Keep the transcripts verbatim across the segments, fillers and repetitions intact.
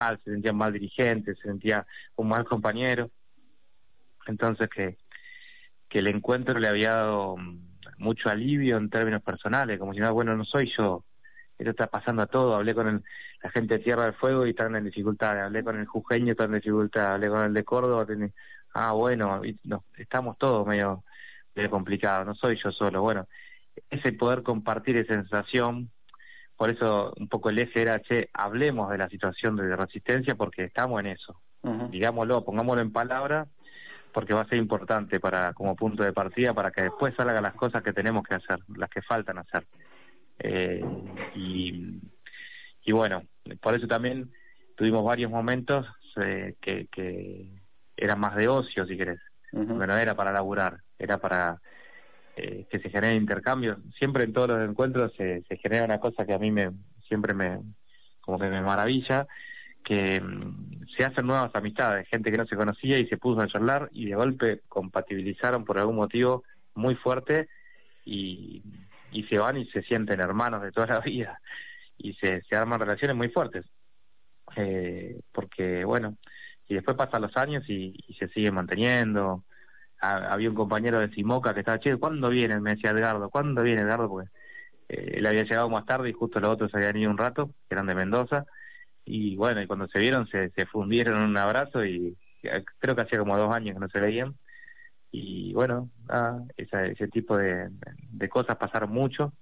mal, se sentía mal dirigente, se sentía un mal compañero. Entonces que, que el encuentro le había dado mucho alivio en términos personales, como si no, bueno, no soy yo, esto está pasando a todo. Hablé con el, la gente de Tierra del Fuego y están en dificultades, hablé con el jujeño y están en dificultades, hablé con el de Córdoba, tiene, ah, bueno, y no, estamos todos medio, medio complicados, no soy yo solo. Bueno, ese poder compartir esa sensación, por eso un poco el eje era, che, hablemos de la situación de resistencia porque estamos en eso, uh-huh. Digámoslo, pongámoslo en palabras, porque va a ser importante para como punto de partida para que después salgan las cosas que tenemos que hacer, las que faltan hacer. Eh, y, y bueno, por eso también tuvimos varios momentos eh, que, que eran más de ocio, si querés. Uh-huh. Porque no era para laburar, era para eh, que se generen intercambios. Siempre en todos los encuentros se, se genera una cosa que a mí me siempre me como que me maravilla, que um, se hacen nuevas amistades, gente que no se conocía y se puso a charlar y de golpe compatibilizaron por algún motivo muy fuerte y, y se van y se sienten hermanos de toda la vida y se, se arman relaciones muy fuertes, eh, porque bueno, y después pasan los años y, y se siguen manteniendo. Ha, había un compañero de Simoca que estaba, che, ¿cuándo viene? Me decía Edgardo, ¿cuándo viene Edgardo? Porque eh, él había llegado más tarde y justo los otros habían ido un rato, que eran de Mendoza, y bueno, y cuando se vieron se, se fundieron en un abrazo y creo que hacía como dos años que no se veían, y bueno, ah, esa, ese tipo de, de cosas pasaron mucho,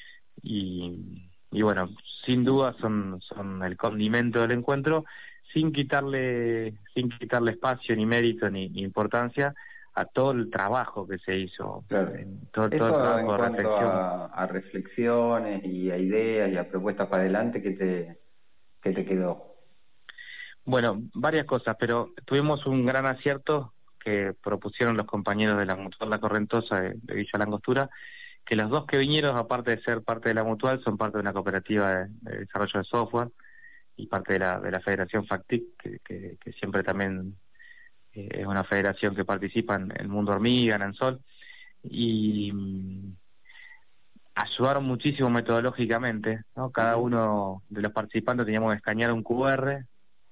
y, y bueno, sin duda son, son el condimento del encuentro, sin quitarle sin quitarle espacio ni mérito ni, ni importancia a todo el trabajo que se hizo. Claro. todo, Eso todo el trabajo en de cuanto reflexión. A, a reflexiones y a ideas y a propuestas para adelante, ¿qué te, qué te quedó? Bueno, varias cosas, pero tuvimos un gran acierto que propusieron los compañeros de la Mutual La Correntosa de, de Villa Langostura, que los dos que vinieron, aparte de ser parte de la Mutual, son parte de una cooperativa de, de desarrollo de software y parte de la de la Federación FACTIC, que, que, que siempre también eh, es una federación que participa en el Mundo Hormiga, en Ansol, y mm, ayudaron muchísimo metodológicamente, ¿no? Cada uno de los participantes teníamos que escanear un cu erre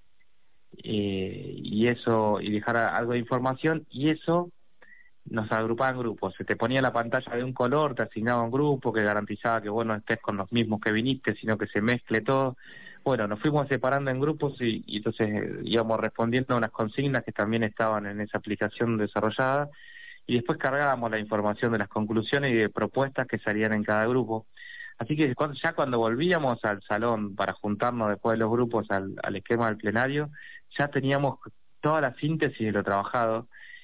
eh, y eso, y dejar algo de información, y eso nos agrupaba en grupos. Se te ponía la pantalla de un color, te asignaba un grupo que garantizaba que vos no estés con los mismos que viniste, sino que se mezcle todo. Bueno, nos fuimos separando en grupos y, y entonces eh, íbamos respondiendo a unas consignas que también estaban en esa aplicación desarrollada, y después cargábamos la información de las conclusiones y de propuestas que salían en cada grupo. Así que cuando, ya cuando volvíamos al salón para juntarnos después de los grupos al, al esquema del plenario, ya teníamos toda la síntesis de lo trabajado,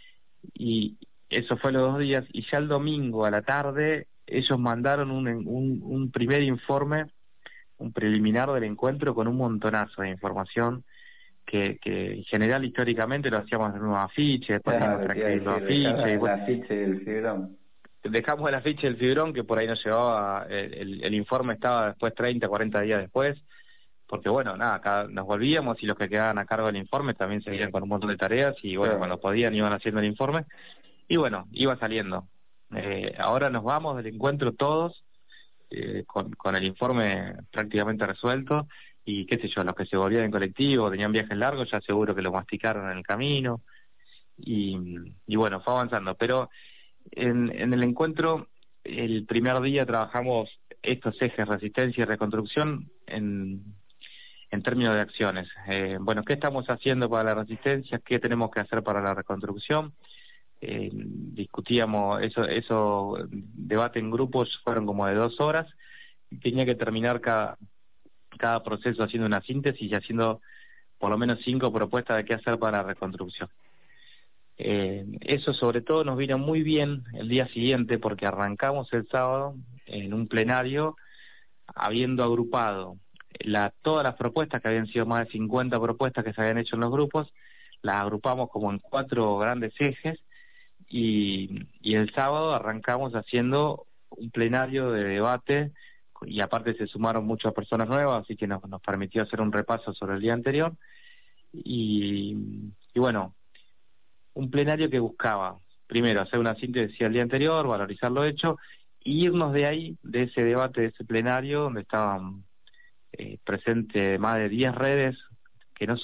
y eso fue los dos días, y ya el domingo a la tarde ellos mandaron un, un, un primer informe, un preliminar del encuentro con un montonazo de información que, que en general históricamente lo hacíamos en unos afiches, después Claro, teníamos que los afiches, y bueno, el afiche del fibrón. Dejamos el afiche del fibrón, que por ahí nos llevaba, el, el, el informe estaba después treinta, cuarenta días después, porque bueno, nada, cada, nos volvíamos y los que quedaban a cargo del informe también seguían con un montón de tareas y bueno, claro, cuando podían iban haciendo el informe y bueno, iba saliendo. Eh, ahora nos vamos del encuentro todos eh, con, con el informe prácticamente resuelto y qué sé yo, los que se volvían en colectivo, tenían viajes largos, ya seguro que lo masticaron en el camino y, y bueno, fue avanzando. Pero en, en el encuentro, el primer día trabajamos estos ejes, resistencia y reconstrucción, en en términos de acciones. Eh, bueno, ¿qué estamos haciendo para la resistencia? ¿Qué tenemos que hacer para la reconstrucción? Eh, discutíamos, eso, eso debate en grupos fueron como de dos horas, y tenía que terminar cada, cada proceso haciendo una síntesis y haciendo por lo menos cinco propuestas de qué hacer para la reconstrucción. Eh, eso sobre todo nos vino muy bien el día siguiente porque arrancamos el sábado en un plenario habiendo agrupado La, todas las propuestas, que habían sido más de cincuenta propuestas que se habían hecho en los grupos, las agrupamos como en cuatro grandes ejes y, y el sábado arrancamos haciendo un plenario de debate y aparte se sumaron muchas personas nuevas, así que nos, nos permitió hacer un repaso sobre el día anterior y, y bueno, un plenario que buscaba primero hacer una síntesis del día anterior, valorizar lo hecho y irnos de ahí, de ese debate, de ese plenario donde estaban Eh, presente más de diez redes